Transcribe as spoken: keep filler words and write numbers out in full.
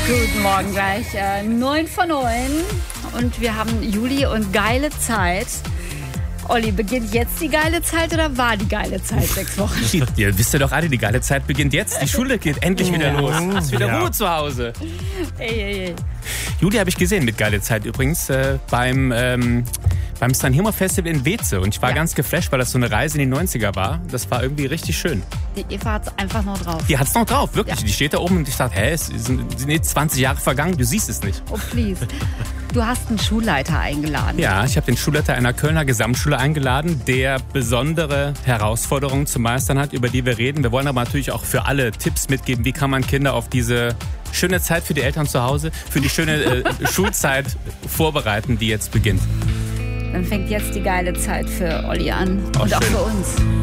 Guten Morgen gleich. Äh, neun vor neun und wir haben Juli und geile Zeit. Olli, beginnt jetzt die geile Zeit oder war die geile Zeit sechs Wochen? Ihr wisst ja doch alle, die geile Zeit beginnt jetzt. Die Schule geht endlich wieder los. Es ist wieder Ja. Ruhe zu Hause. Ey, ey, ey. Juli habe ich gesehen mit geile Zeit übrigens äh, beim, ähm, beim Sanremo Festival in Weze. Und ich war Ja. ganz geflasht, weil das so eine Reise in die neunziger war. Das war irgendwie richtig schön. Die Eva hat's einfach noch drauf. Die hat's noch drauf, wirklich. Ja. Die steht da oben und ich dachte, hä, es sind, sind jetzt zwanzig Jahre vergangen, du siehst es nicht. Oh, please. Du hast einen Schulleiter eingeladen. Ja, ich habe den Schulleiter einer Kölner Gesamtschule eingeladen, der besondere Herausforderungen zu meistern hat, über die wir reden. Wir wollen aber natürlich auch für alle Tipps mitgeben, wie kann man Kinder auf diese schöne Zeit für die Eltern zu Hause, für die schöne äh, Schulzeit vorbereiten, die jetzt beginnt. Dann fängt jetzt die geile Zeit für Olli an Oh, und auch schön. für uns.